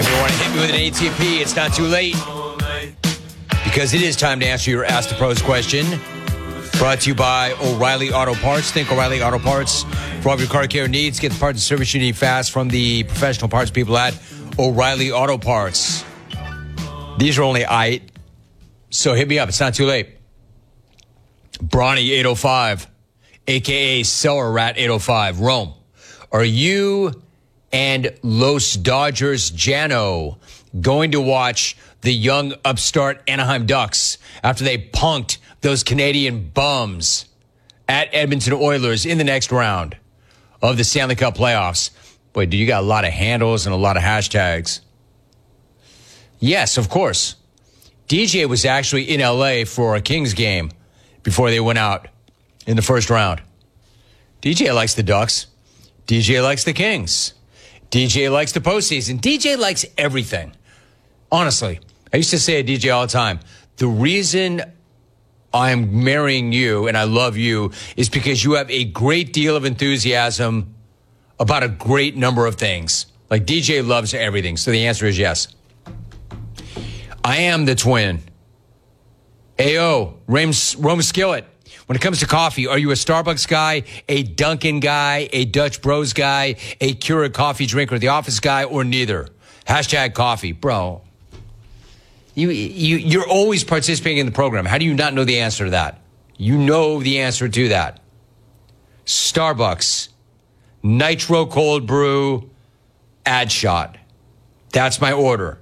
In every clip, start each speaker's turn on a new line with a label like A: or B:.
A: If you want to hit me with an ATP, it's not too late. Because it is time to answer your Ask the Pros question. Brought to you by O'Reilly Auto Parts. Think O'Reilly Auto Parts for all of your car care needs. Get the parts and service you need fast from the professional parts people at O'Reilly Auto Parts. These are only so hit me up. It's not too late. Bronny 805, a.k.a. Cellar Rat 805, Rome. Are you and Los Dodgers Jano going to watch the young upstart Anaheim Ducks after they punked those Canadian bums at Edmonton Oilers in the next round of the Stanley Cup playoffs? Boy, dude, you got a lot of handles and a lot of hashtags. Yes, of course. DJ was actually in LA for a Kings game before they went out in the first round. DJ likes the Ducks. DJ likes the Kings. DJ likes the postseason. DJ likes everything. Honestly, I used to say to DJ all the time, the reason I'm marrying you and I love you is because you have a great deal of enthusiasm about a great number of things. Like DJ loves everything. So the answer is yes. I am the twin. Ayo, Rome Skillet. When it comes to coffee, are you a Starbucks guy, a Dunkin' guy, a Dutch Bros guy, a Keurig coffee drinker, the office guy, or neither? Hashtag coffee. Bro, you're always participating in the program. How do you not know the answer to that? You know the answer to that. Starbucks, Nitro Cold Brew, Ad Shot. That's my order.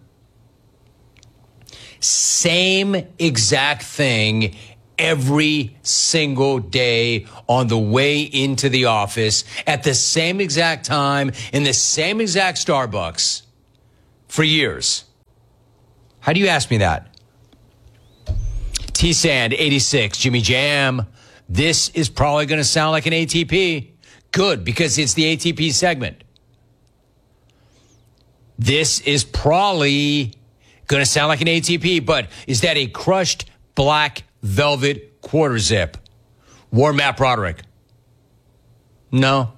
A: Same exact thing every single day on the way into the office at the same exact time in the same exact Starbucks for years. How do you ask me that? T-Sand 86, Jimmy Jam. This is probably going to sound like an ATP. Good, because it's the ATP segment. This is probably going to sound like an ATP, but is that a crushed black velvet quarter zip? War Matt Broderick. No.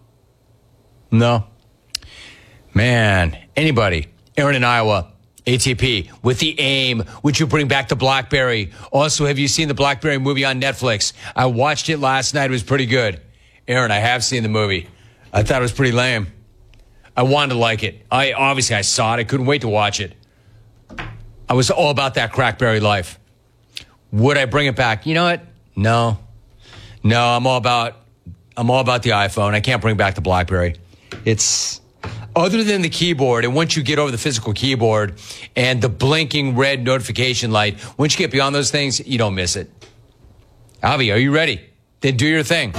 A: Man, anybody. Aaron in Iowa, ATP. With the aim, would you bring back the BlackBerry? Also, have you seen the BlackBerry movie on Netflix? I watched it last night. It was pretty good. Aaron, I have seen the movie. I thought it was pretty lame. I wanted to like it. I saw it. I couldn't wait to watch it. I was all about that crackberry life. Would I bring it back? You know what? No, I'm all about the iPhone. I can't bring back the BlackBerry. It's other than the keyboard, and once you get over the physical keyboard and the blinking red notification light, once you get beyond those things, you don't miss it. Avi, are you ready? Then do your thing.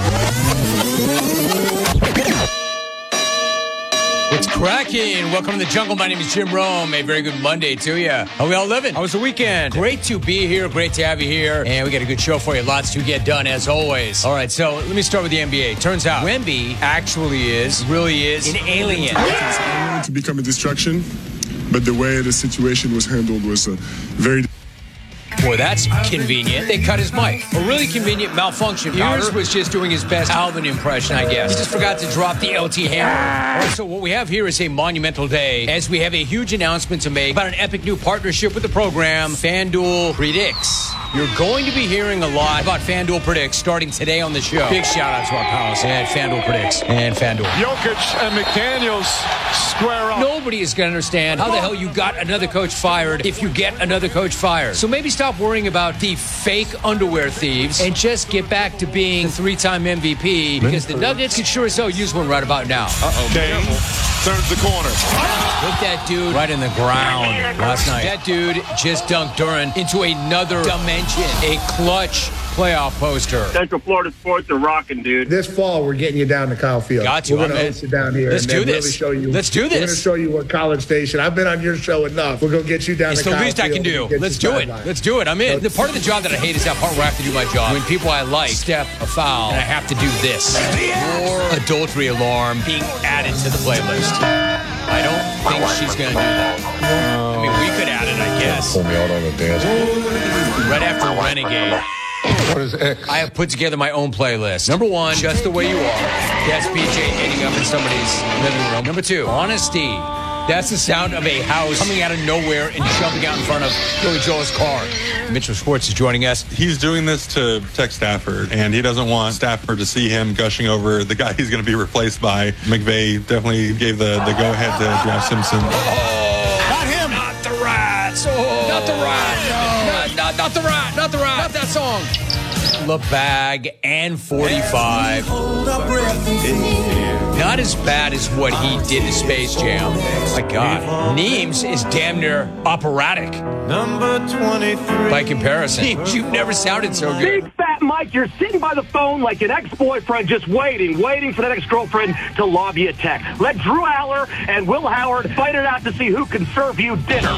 A: What's cracking? Welcome to the jungle. My name is Jim Rome. A very good Monday to you. How we all living? How was the weekend? Great to be here. Great to have you here. And we got a good show for you. Lots to get done, as always. All right, so let me start with the NBA. Turns out Wemby really is an alien.
B: I wanted to become a distraction, but the way the situation was handled was very...
A: Boy, that's convenient. They cut his mic. A really convenient malfunction. Yours was just doing his best Alvin impression, I guess. He just forgot to drop the LT hammer. All right, so what we have here is a monumental day as we have a huge announcement to make about an epic new partnership with the program, FanDuel Predicts. You're going to be hearing a lot about FanDuel Predicts starting today on the show. Big shout out to our pals at FanDuel Predicts and FanDuel.
C: Jokic and McDaniels square up.
A: Nobody is going to understand how the hell you got another coach fired if you get another coach fired. So maybe stop worrying about the fake underwear thieves and just get back to being the three-time MVP because the Nuggets could sure as hell use one right about now.
C: Kane turns the corner.
A: Hit that dude right in the ground last night. That dude just dunked Duran into another dimension, a clutch playoff poster.
D: Central Florida sports are rocking, dude.
E: This fall, we're getting you down to Kyle Field.
A: Got you.
E: We're going to host you down here.
A: Let's do this.
E: Really show you,
A: Let's do this.
E: We're going to show you what College Station. I've been on your show enough. We're going to get you down to Kyle Field.
A: It's the least I can do. Let's do it. Let's do it. I'm in. The part of the job that I hate is that part where I have to do my job. When people I like step a foul, and I have to do this. More adultery alarm being added to the playlist. I don't think she's going to do that. I mean, we could add it, I guess.
C: Pull me out on the dance.
A: Right after Renegade.
C: What is X?
A: I have put together my own playlist. Number one, Just the Way You Are. That's BJ ending up in somebody's living room. Number two, Honesty. That's the sound of a house coming out of nowhere and jumping out in front of Billy Joel's car. Mitchell Schwartz is joining us.
F: He's doing this to protect Stafford, and he doesn't want Stafford to see him gushing over the guy he's going to be replaced by. McVay definitely gave the go-ahead to Jeff Simpson.
A: Not him. Not the Rats. Oh. Not the Rats. No. Not the Rat. Not the Rat. Not that song. LeBag and 45. Not as bad as what he did in Space Jam. My God. Neems is damn near operatic.
G: Number 23.
A: By comparison. Neems, you've never sounded so good.
D: Big Fat Mike, you're sitting by the phone like an ex-boyfriend just waiting for that ex-girlfriend to lob you a text. Let Drew Aller and Will Howard fight it out to see who can serve you dinner.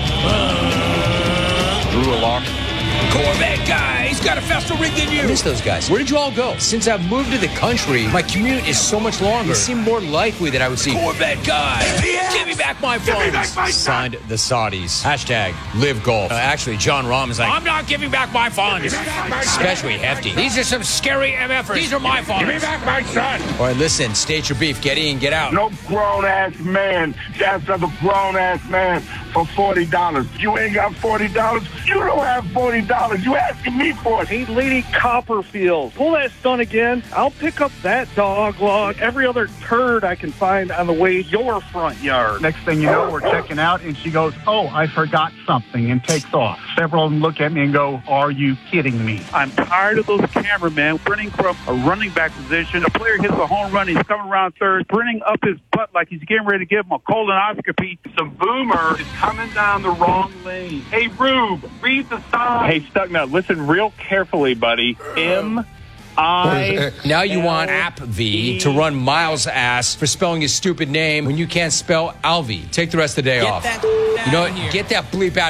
F: Drew Aller.
A: Corvette guy, he's got a faster rig than you. I miss those guys. Where did you all go? Since I've moved to the country, my commute is so much longer. It seemed more likely that I would see Corvette guy. Give me back my funds. Signed the Saudis. Hashtag live golf. Actually, John Rahm is like, I'm not giving back my funds. Especially Hefty. These are some scary MFers. These are my funds.
E: Give me back my son.
A: All right, listen, state your beef. Get in, get out.
E: No grown-ass man shouts at a grown-ass man for $40. You ain't got $40. You don't have $40. You asking me for it.
D: Hey, Lady Copperfield, pull that stunt again. I'll pick up that dog log, every other turd I can find on the way to your front yard.
H: Next thing you know, we're checking out, and she goes, oh, I forgot something, and takes off. Several of them look at me and go, are you kidding me?
D: I'm tired of those cameramen sprinting from a running back position. A player hits a home run, he's coming around third, sprinting up his butt like he's getting ready to give him a colonoscopy. Some boomer is coming down the wrong lane. Hey, Rube, read the sign. Hey, Stucknut, listen real carefully, buddy.
A: Now you want App V to run Miles' ass for spelling his stupid name when you can't spell Alvy. Take the rest of the day off. You know what? Get that bleep out.